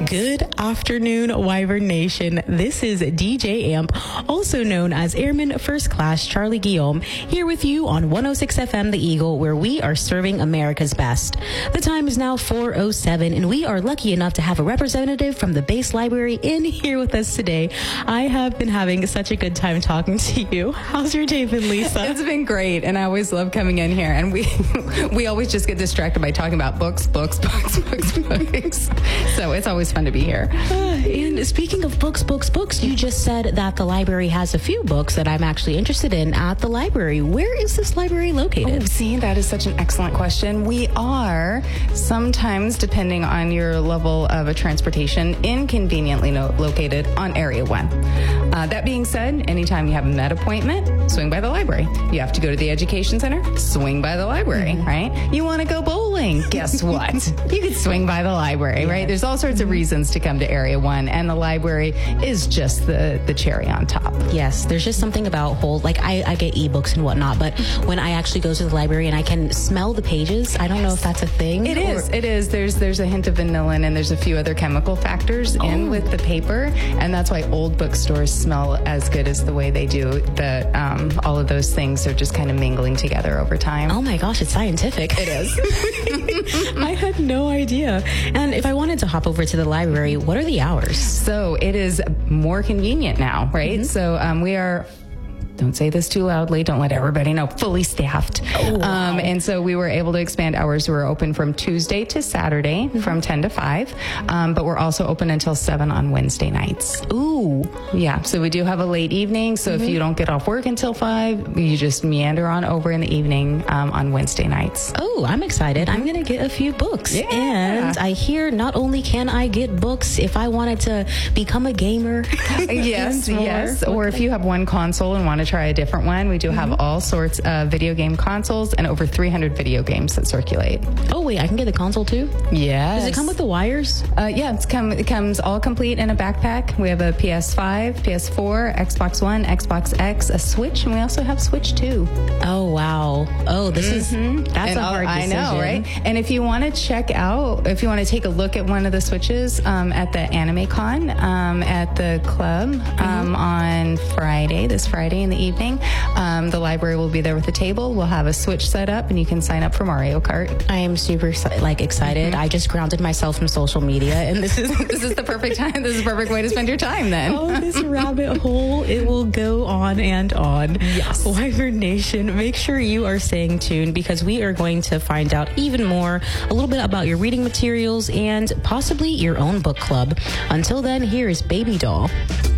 Good afternoon, Wyvern Nation. This is DJ Amp, also known as Airman First Class Charlie Guillaume, here with you on 106 FM The Eagle, where we are serving America's best. The time is now 4:07, and we are lucky enough to have a representative from the Base Library in here with us today. I have been having such a good time talking to you. How's your day been, Lisa? It's been great, and I always love coming in here, and we always just get distracted by talking about books. So it's always fun to be here. And speaking of books, you just said that the library has a few books that I'm actually interested in at the library. Where is this library located? Oh, see, that is such an excellent question. We are sometimes, depending on your level of a transportation, inconveniently located on Area 1. That being said, anytime you have a med appointment, swing by the library. You have to go to the education center, swing by the library, right? You want to go bowling, guess what? You could swing by the library, right? There's all sorts of reasons to come to Area 1, and the library is just the cherry on top. Yes, there's just something about I get ebooks and whatnot, but when I actually go to the library and I can smell the pages, I don't know if that's a thing. It is. There's a hint of vanillin, and there's a few other chemical factors in with the paper, and that's why old bookstores smell as good as the way they do. All of those things are just kind of mingling together over time. Oh my gosh, it's scientific. It is. I had no idea. And if I wanted to hop over to the library, what are the hours? So it is more convenient now, right? Mm-hmm. So we are... Don't say this too loudly. Don't let everybody know. Fully staffed. Oh, wow. And so we were able to expand hours. We're open from Tuesday to Saturday from 10 to 5. But we're also open until 7 on Wednesday nights. Ooh. Yeah. So we do have a late evening. So if you don't get off work until 5, you just meander on over in the evening on Wednesday nights. Oh, I'm excited. I'm going to get a few books. Yeah. And I hear not only can I get books if I wanted to become a gamer. Yes. Or if you have one console and want to try a different one, we do have all sorts of video game consoles and over 300 video games that circulate. Oh wait, I can get the console too? Yes. Does it come with the wires? Yeah, it comes all complete in a backpack. We have a PS5, PS4, Xbox One, Xbox X, a Switch, and we also have Switch 2. Oh wow. Oh, that's a hard decision. I know, right? And if you want to take a look at one of the Switches at the Anime Con at the club on this Friday in the evening, the library will be there with a table. We'll have a Switch set up, and you can sign up for Mario Kart. I am super excited. I just grounded myself from social media, and this is the perfect time. This is the perfect way to spend your time then. Oh, this rabbit hole, it will go on and on. Yes. Wyvern Nation, make sure you are staying tuned, because we are going to find out even more, a little bit about your reading materials and possibly your own book club. Until then, here is Baby Doll.